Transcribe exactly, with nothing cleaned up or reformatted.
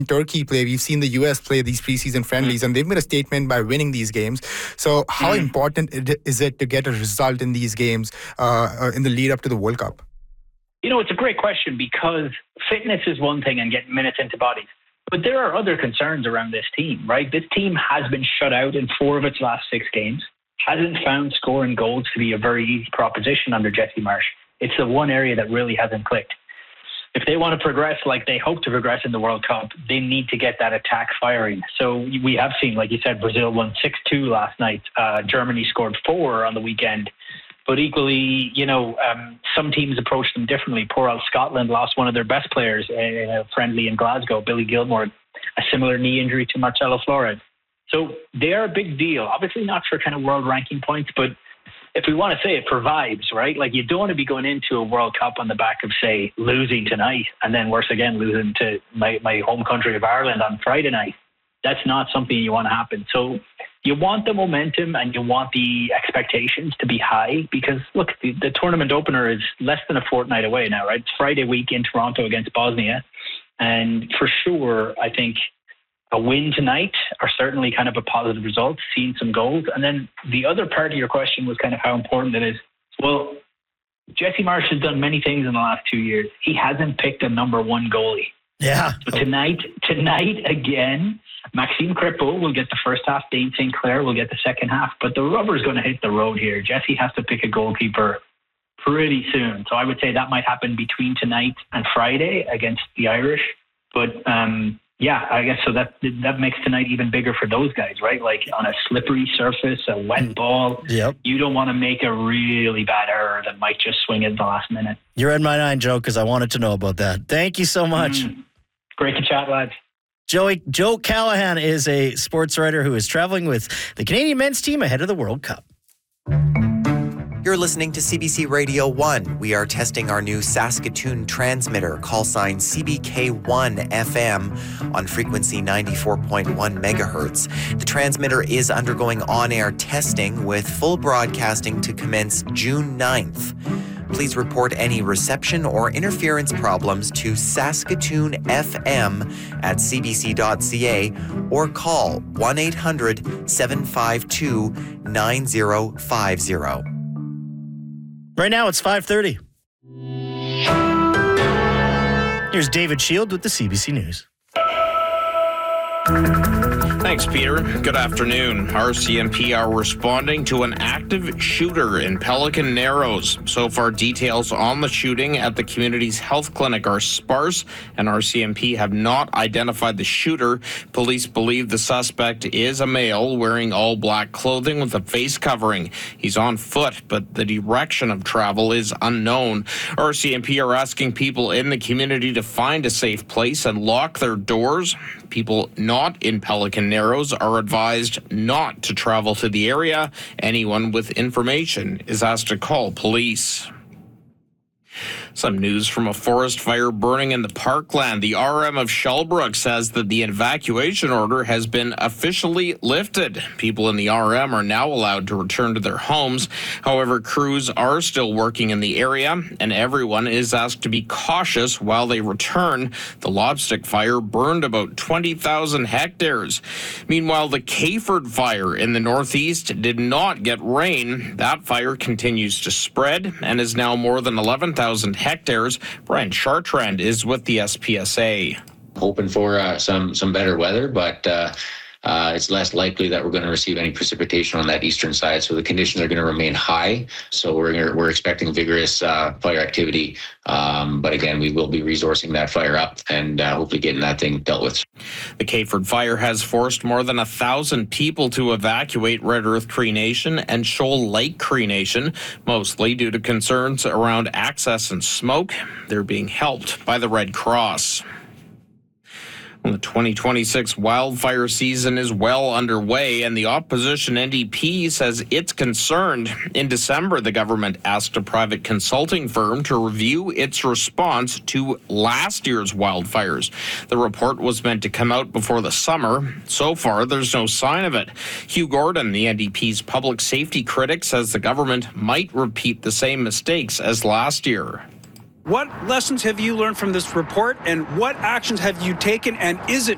Turkey play. We've seen the U S play these preseason friendlies, and they've made a statement by winning these games. So how mm-hmm. important is it to get a result in these games uh, in the lead up to the World Cup? You know, it's a great question because fitness is one thing and getting minutes into bodies. But there are other concerns around this team, right? This team has been shut out in four of its last six games, hasn't found scoring goals to be a very easy proposition under Jesse Marsch. It's the one area that really hasn't clicked. If they want to progress like they hope to progress in the World Cup, they need to get that attack firing. So we have seen, like you said, Brazil won six two last night. Uh, Germany scored four on the weekend. But equally, you know, um, some teams approach them differently. Poor old Scotland lost one of their best players in a friendly in Glasgow, Billy Gilmore, a similar knee injury to Marcelo Flores. So they are a big deal. Obviously not for kind of world ranking points, but if we want to say it for vibes, right? Like you don't want to be going into a World Cup on the back of, say, losing tonight and then worse again, losing to my, my home country of Ireland on Friday night. That's not something you want to happen. So you want the momentum and you want the expectations to be high because, look, the, the tournament opener is less than a fortnight away now, right? It's Friday week in Toronto against Bosnia. And for sure, I think a win tonight are certainly kind of a positive result, seeing some goals. And then the other part of your question was kind of how important it is. Well, Jesse Marsch has done many things in the last two years. He hasn't picked a number one goalie. Yeah. So tonight, tonight again, Maxime Crépeau will get the first half. Dane Saint Clair will get the second half. But the rubber's going to hit the road here. Jesse has to pick a goalkeeper pretty soon. So I would say that might happen between tonight and Friday against the Irish. But um, yeah, I guess so that that makes tonight even bigger for those guys, right? Like on a slippery surface, a wet ball, yep. You don't want to make a really bad error that might just swing it at the last minute. You read my mind, Joe, because I wanted to know about that. Thank you so much. Mm. Great to chat, lads. Joey, Joe Callahan is a sports writer who is traveling with the Canadian men's team ahead of the World Cup. You're listening to C B C Radio one. We are testing our new Saskatoon transmitter, call sign C B K one F M, on frequency ninety-four point one megahertz. The transmitter is undergoing on-air testing with full broadcasting to commence June ninth. Please report any reception or interference problems to Saskatoon F M at c b c dot c a or call one eight hundred seven five two nine zero five zero. Right now it's five thirty. Here's David Shield with the C B C News. Thanks, Peter. Good afternoon. R C M P are responding to an active shooter in Pelican Narrows. So far, details on the shooting at the community's health clinic are sparse, and R C M P have not identified the shooter. Police believe the suspect is a male wearing all black clothing with a face covering. He's on foot, but the direction of travel is unknown. R C M P are asking people in the community to find a safe place and lock their doors. People not in Pelican Narrows are advised not to travel to the area. Anyone with information is asked to call police. Some news from a forest fire burning in the parkland. The R M of Shellbrook says that the evacuation order has been officially lifted. People in the R M are now allowed to return to their homes. However, crews are still working in the area, and everyone is asked to be cautious while they return. The Lobstick fire burned about twenty thousand hectares. Meanwhile, the Cayford fire in the northeast did not get rain. That fire continues to spread and is now more than eleven thousand hectares. Brian Chartrand is with the S P S A. Hoping for uh, some some better weather, but uh, uh, it's less likely that we're going to receive any precipitation on that eastern side. So the conditions are going to remain high. So we're we're expecting vigorous uh, fire activity. Um, but again, we will be resourcing that fire up and uh, hopefully getting that thing dealt with. The Cayford fire has forced more than a thousand people to evacuate Red Earth Cree Nation and Shoal Lake Cree Nation, mostly due to concerns around access and smoke. They're being helped by the Red Cross. The twenty twenty-six wildfire season is well underway, and the opposition N D P says it's concerned. In December, the government asked a private consulting firm to review its response to last year's wildfires. The report was meant to come out before the summer. So far, there's no sign of it. Hugh Gordon, the N D P's public safety critic, says the government might repeat the same mistakes as last year. What lessons have you learned from this report, and what actions have you taken, and is it